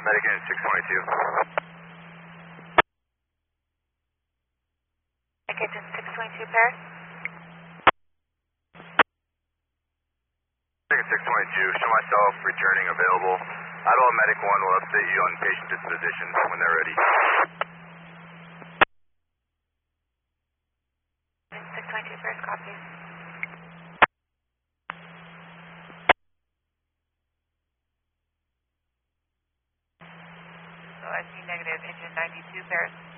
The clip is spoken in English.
Medic in 622. Kitchen 622 Paris. Medic 622, show myself returning available. Adult Medic 1 will update you on patient disposition when they're ready. 622 Paris, copy. So I see negative, engine 92 Paris.